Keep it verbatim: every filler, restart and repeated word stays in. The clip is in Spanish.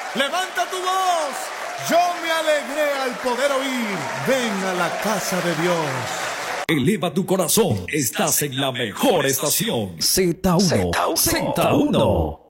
Levanta tu voz. Yo me alegré al poder oír. Ven a la casa de Dios. Eleva tu corazón. Estás en la mejor estación. Z uno. Z uno.